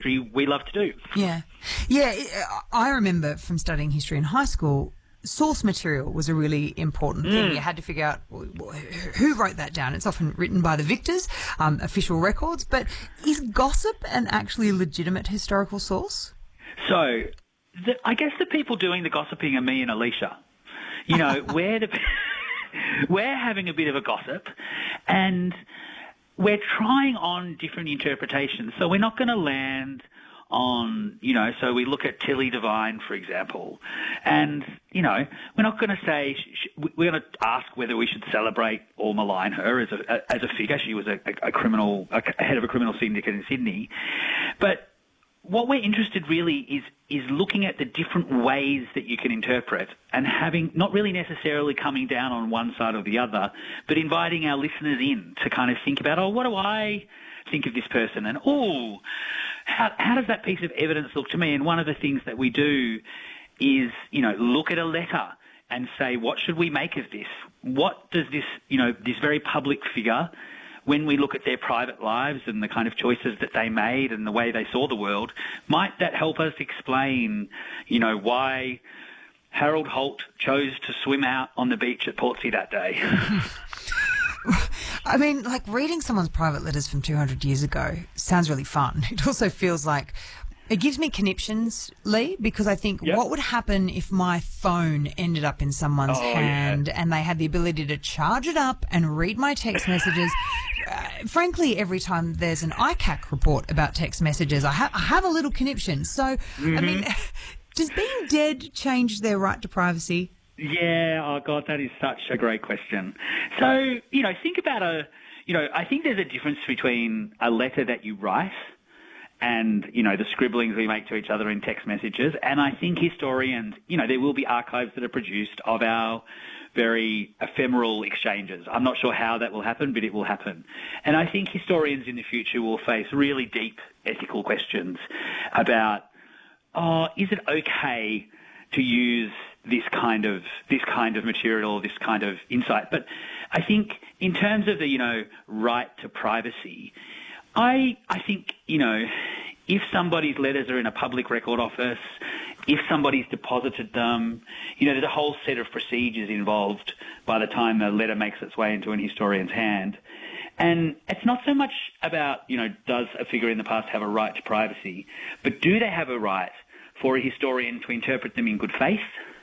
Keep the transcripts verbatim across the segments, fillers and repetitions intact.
history we love to do. Yeah. Yeah, I remember from studying history in high school, source material was a really important mm. thing. You had to figure out who wrote that down. It's often written by the victors, um, official records. But is gossip an actually legitimate historical source? So, the, I guess the people doing the gossiping are me and Alicia. You know, we're, the, we're having a bit of a gossip, and we're trying on different interpretations. So we're not going to land on, you know, so we look at Tilly Devine, for example, and, you know, we're not going to say, we're going to ask whether we should celebrate or malign her as a, as a figure. She was a, a criminal, a head of a criminal syndicate in Sydney. But what we're interested really is is looking at the different ways that you can interpret and having, not really necessarily coming down on one side or the other, but inviting our listeners in to kind of think about, oh, what do I think of this person? And, oh, how, how does that piece of evidence look to me? And one of the things that we do is, you know, look at a letter and say, what should we make of this? What does this, you know, this very public figure, when we look at their private lives and the kind of choices that they made and the way they saw the world, might that help us explain, you know, why Harold Holt chose to swim out on the beach at Portsea that day? I mean, like, reading someone's private letters from two hundred years ago sounds really fun. It also feels like it gives me conniptions, Lee, because I think yep. what would happen if my phone ended up in someone's oh, hand yeah. and they had the ability to charge it up and read my text messages? uh, frankly, every time there's an I C A C report about text messages, I, ha- I have a little conniption. So, mm-hmm. I mean, does being dead change their right to privacy? Yeah, oh, God, that is such a great question. So, you know, think about a, you know, I think there's a difference between a letter that you write and, you know, the scribblings we make to each other in text messages. And I think historians, you know, there will be archives that are produced of our very ephemeral exchanges. I'm not sure how that will happen, but it will happen. And I think historians in the future will face really deep ethical questions about, oh, is it okay to use this kind of this kind of material, this kind of insight? But I think in terms of the, you know, right to privacy, I I think, you know, if somebody's letters are in a public record office, if somebody's deposited them, you know, there's a whole set of procedures involved by the time the letter makes its way into an historian's hand. And it's not so much about, you know, does a figure in the past have a right to privacy, but do they have a right for a historian to interpret them in good faith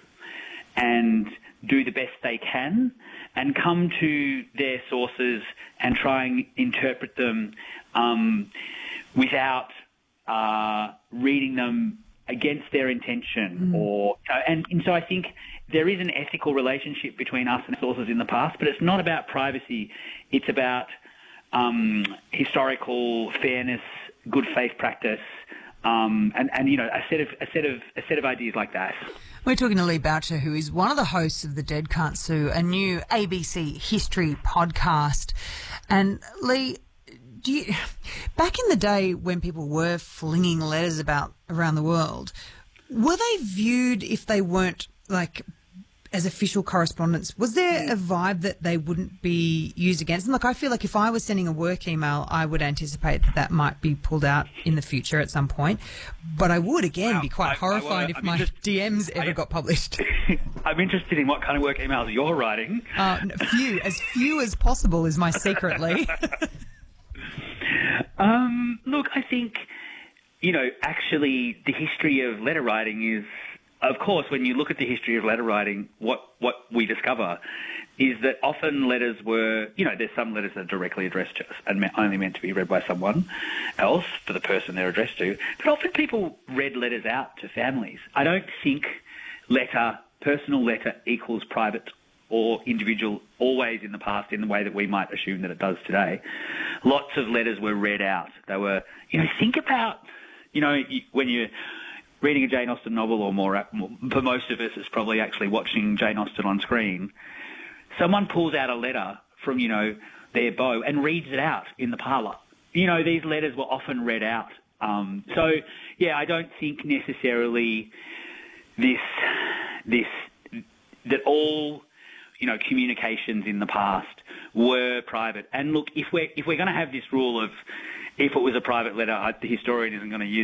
and do the best they can and come to their sources and try and interpret them um, without uh, reading them against their intention. Mm. or uh, and, and so I think there is an ethical relationship between us and sources in the past, but it's not about privacy. It's about um, historical fairness, good faith practice, Um, and, and, you know, a set of a set of a set of ideas like that. We're talking to Lee Boucher, who is one of the hosts of The Dead Can't Sue, a new A B C history podcast. And Lee, do you, back in the day when people were flinging letters about around the world, were they viewed, if they weren't like as official correspondence, was there a vibe that they wouldn't be used against them? Like, I feel like if I was sending a work email, I would anticipate that that might be pulled out in the future at some point. But I would, again, wow. be quite I, horrified I, if I my just, D Ms ever I, got published. I'm interested in what kind of work emails you're writing. Uh, few, as few as possible is my secret, Lee. um, look, I think, you know, actually the history of letter writing is, of course, when you look at the history of letter writing, what, what we discover is that often letters were, you know, there's some letters that are directly addressed to us and only meant to be read by someone else for the person they're addressed to. But often people read letters out to families. I don't think letter, personal letter equals private or individual always in the past in the way that we might assume that it does today. Lots of letters were read out. They were, you know, think about, you know, when you reading a Jane Austen novel, or more, for most of us, it's probably actually watching Jane Austen on screen. Someone pulls out a letter from, you know, their beau and reads it out in the parlour. You know, these letters were often read out. Um, so, yeah, I don't think necessarily this, this, that all, you know, communications in the past were private. And look, if we're, if we're going to have this rule of, if it was a private letter, the historian isn't going to use